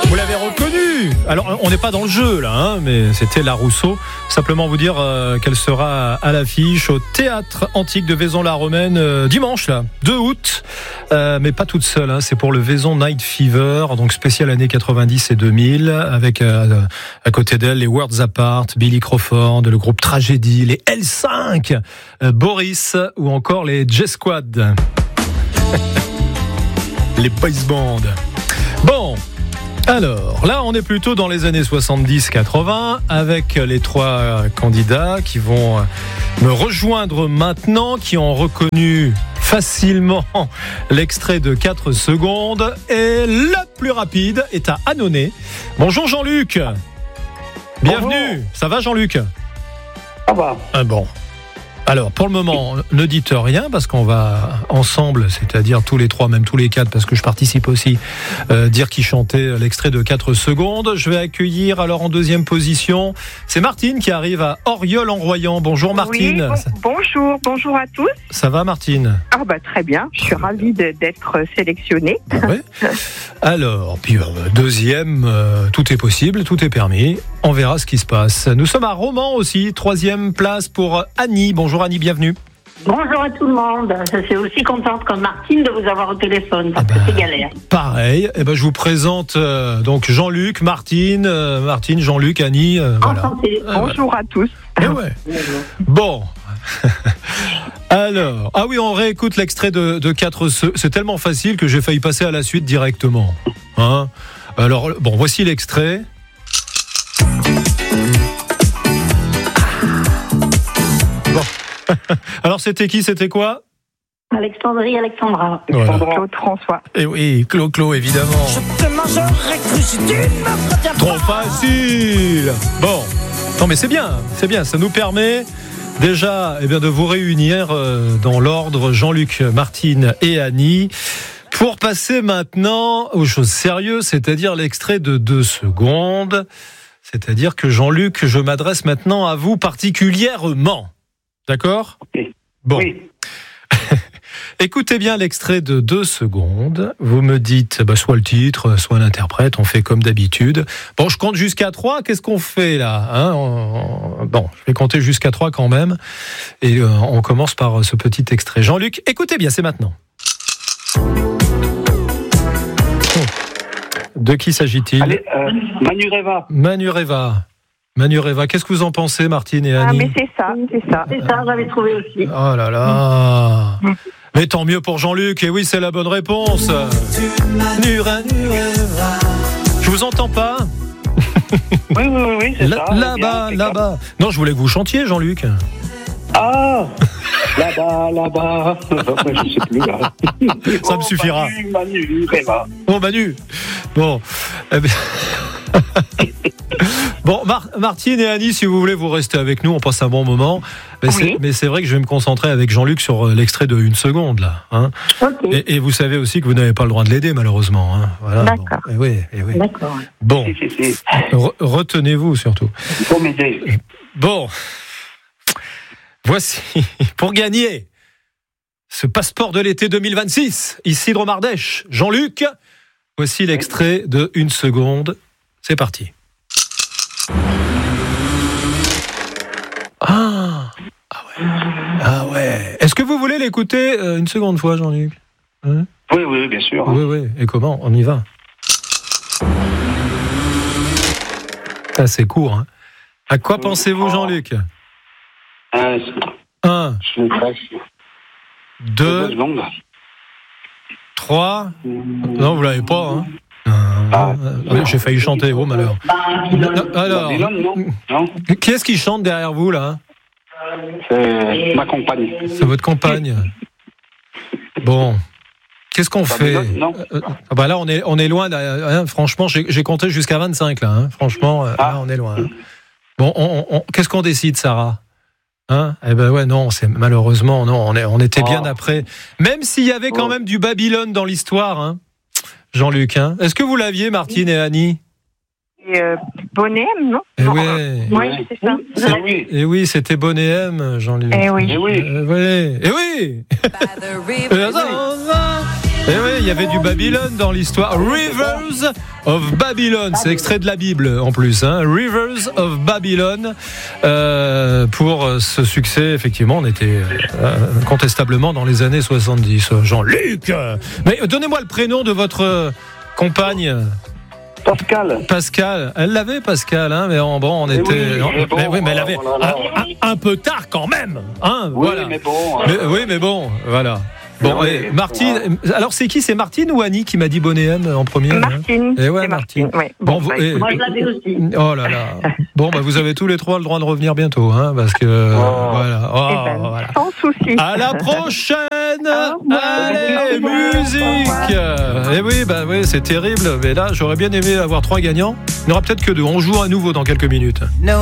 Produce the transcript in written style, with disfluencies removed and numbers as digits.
Vous l'avez reconnu. Alors, on n'est pas dans le jeu, là, hein, mais c'était La Rousseau. Simplement vous dire qu'elle sera à l'affiche au Théâtre Antique de Vaison-la-Romaine dimanche, là, 2 août. Mais pas toute seule, hein, c'est pour le Vaison Night Fever, donc spécial années 90 et 2000, avec à côté d'elle les Worlds Apart, Billy Crawford, le groupe Tragédie, les L5, Boris ou encore les J-Squad. Les boys band. Bon, alors là on est plutôt dans les années 70-80 avec les 3 candidats qui vont me rejoindre maintenant, qui ont reconnu facilement l'extrait de 4 secondes, et la plus rapide est à Annonay. Bonjour Jean-Luc. Bienvenue. Bonjour. Ça va Jean-Luc? Ça va. Bon. Alors, pour le moment, ne dites rien parce qu'on va ensemble, c'est-à-dire tous les 3, même tous les 4, parce que je participe aussi, dire qui chantait l'extrait de 4 secondes. Je vais accueillir alors en deuxième position, c'est Martine qui arrive à Orieul-en-Royan. Bonjour Martine. Oui, bonjour à tous. Ça va Martine? Très bien, je suis ravie d'être sélectionnée. Oui. Alors, puis deuxième, tout est possible, tout est permis. On verra ce qui se passe. Nous sommes à Romans aussi, 3e place pour Annie. Bonjour Annie, bienvenue. Bonjour à tout le monde. Je suis aussi contente comme Martine de vous avoir au téléphone parce que c'est galère. Pareil. Je vous présente donc Jean-Luc, Martine, Jean-Luc, Annie. Voilà. Bonjour à tous. Ouais. Bon. Alors, on réécoute l'extrait de 4 secondes. C'est tellement facile que j'ai failli passer à la suite directement. Hein? Alors, bon, voici l'extrait. Bon. Alors, c'était qui? C'était quoi? Alexandra. Voilà. Claude François. Et oui, Clo, évidemment. Je te mangerai cru si tu me retiens pas. Trop facile. Bon. Non, mais c'est bien. Ça nous permet déjà de vous réunir dans l'ordre Jean-Luc, Martine et Annie pour passer maintenant aux choses sérieuses, c'est-à-dire l'extrait de 2 secondes. C'est-à-dire que Jean-Luc, je m'adresse maintenant à vous particulièrement. D'accord ? Okay. Bon. Oui. Écoutez bien l'extrait de 2 secondes. Vous me dites soit le titre, soit l'interprète. On fait comme d'habitude. Bon, je compte jusqu'à 3. Qu'est-ce qu'on fait là, hein? Bon, je vais compter jusqu'à 3 quand même. Et on commence par ce petit extrait. Jean-Luc, écoutez bien, c'est maintenant. De qui s'agit-il? Allez, Manu Reva. Qu'est-ce que vous en pensez, Martine et Annie? Mais c'est ça. C'est ça, j'avais trouvé aussi. Oh là là. Mais tant mieux pour Jean-Luc. Et oui, c'est la bonne réponse. Manu Reva. Je vous entends pas? Oui, c'est ça. Là-bas. Non, je voulais que vous chantiez, Jean-Luc. Ah, là-bas. Je sais plus, là. Ça me suffira. Manu Reva. Bon, Manu. Bon. Bon, Martine et Annie, si vous voulez, vous restez avec nous, on passe un bon moment. Mais c'est vrai que je vais me concentrer avec Jean-Luc sur l'extrait de 1 seconde, là. Hein. Okay. Et vous savez aussi que vous n'avez pas le droit de l'aider, malheureusement. Hein. Voilà, d'accord. Bon. Oui. D'accord. Bon, retenez-vous surtout. Pour m'aider. Bon, voici, pour gagner ce passeport de l'été 2026, Isidre Mardèche, Jean-Luc, voici l'extrait de 1 seconde. C'est parti. Ah ouais. Est-ce que vous voulez l'écouter une seconde fois, Jean-Luc? Hein? Oui, bien sûr. Oui. Et comment? On y va. Ah, c'est court, hein. À quoi pensez-vous, Jean-Luc? 1, 2, 3. Non, vous l'avez pas, hein. J'ai failli chanter, oh malheur. Alors, non. Qui est-ce qui chante derrière vous, là? C'est ma compagne. C'est votre compagne. Bon. Qu'est-ce qu'on fait? Non. Là, on est loin. Hein, franchement, j'ai compté jusqu'à 25, là. Hein. Franchement, là, on est loin. Hein. Bon, qu'est-ce qu'on décide, Sarah? Hein? Non, c'est malheureusement, non. On était bien après. Même s'il y avait quand même du Babylone dans l'histoire, hein, Jean-Luc. Hein. Est-ce que vous l'aviez, Martine et Annie? Bonnet M, non? Oui, c'est ça. Et oui, c'était Bonnet M, Jean-Luc. Et oui. Et oui. Et oui, il y avait du Babylone dans l'histoire. Rivers of Babylon, c'est extrait de la Bible en plus. Rivers of Babylon. Pour ce succès, effectivement, on était incontestablement dans les années 70. Jean-Luc, mais donnez-moi le prénom de votre compagne. Pascal, elle l'avait Pascal, mais on était. Mais elle avait un peu tard quand même, voilà. Mais bon, voilà. Bon, Martine. Alors c'est qui? C'est Martine ou Annie qui m'a dit bonnet M en premier? Martine. Et ouais, Martine. Ouais. Moi je l'avais aussi. Oh là là. Bon, vous avez tous les trois le droit de revenir bientôt, parce que voilà. Voilà. Sans souci. À la prochaine. Allez, musique. Et oui, c'est terrible. Mais là, j'aurais bien aimé avoir 3 gagnants. Il n'y en aura peut-être que 2. On joue à nouveau dans quelques minutes.